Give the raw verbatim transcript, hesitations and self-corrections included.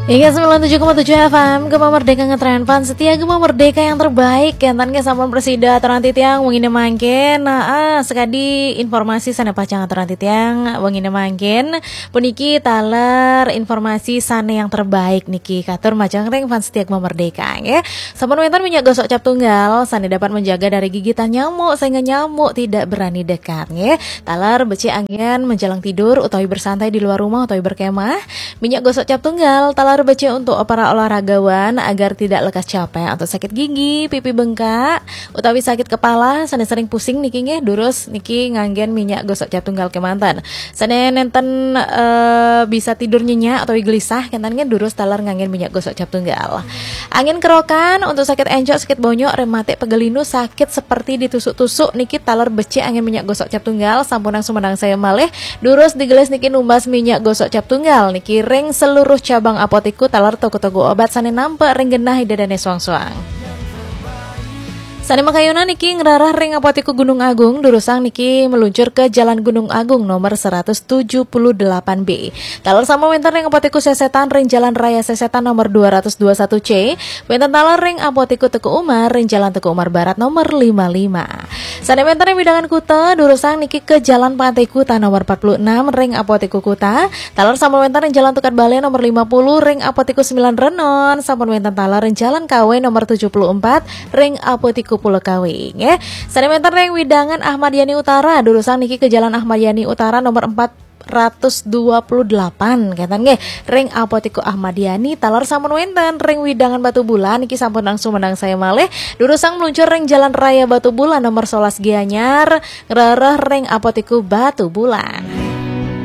Hingga sembilan puluh tujuh koma tujuh F M Gema Merdeka ngetren pan setia Gema Merdeka yang terbaik Kentan ke sampun presida teranti tiang Wengine mangken Nah ah, sekadi informasi sana pacang teranti tiang Wengine mangken Puniki taler informasi sana yang terbaik Niki katur macang reng pan setia Gema Merdeka ya. Sampun wentan minyak gosok cap tunggal sana dapat menjaga dari gigitan nyamuk sehingga nyamuk tidak berani dekat ya. Taler beci angin menjelang tidur utawi bersantai di luar rumah utawi berkemah. Minyak gosok cap tunggal taler baca untuk para olahragawan agar tidak lekas capek atau sakit gigi, pipi bengkak, utawi sakit kepala, sana sering pusing niki nge, durus niki nganggen minyak gosok cap tunggal kemantan. Sana nenten uh, bisa tidur nyenyak atau gelisah, kentan nge durus talar nganggen minyak gosok cap tunggal. Angin kerokan untuk sakit encok, sakit bonyok, rematik, pegelinu, sakit seperti ditusuk-tusuk niki talar beci angin minyak gosok cap tunggal. Sampunang sumedang saya malih, durus digelis niki numbas minyak gosok cap tunggal niki ring seluruh cabang apotek Tiku talar toko-toko obat sane nampe ring genah hidadane suang-suang. Sane makayuna niki ngerarah ring apotiku Gunung Agung durusang niki meluncur ke Jalan Gunung Agung nomor seratus tujuh puluh delapan B. Talar sama wenten ring apotiku Sesetan ring Jalan Raya Sesetan nomor dua ratus dua puluh satu C. Wenten talar ring apotiku Teku Umar ring Jalan Teku Umar Barat nomor lima puluh lima. Sane wenten ring Widangan Kuta durusang niki ke Jalan Pantai Kuta nomor empat puluh enam ring apotiku Kuta. Talar sama wenten ring Jalan Tukar Bale nomor lima puluh ring apotiku sembilan Renon. Sampun wenten talar ring Jalan K W nomor tujuh puluh empat ring apotiku Pulau Kawing ya. Sane wenten ring Widangan Ahmad Yani Utara durusang niki ke Jalan Ahmad Yani Utara nomor empat ratus dua puluh delapan ketan nggih ring apotiku Ahmad Yani talar sampun wenten ring Widangan Batu Bulan niki sampun langsung menang saya malih durusang meluncur ring Jalan Raya Batu Bulan nomor sebelas Gianyar ngerarah ring apotiku Batu Bulan.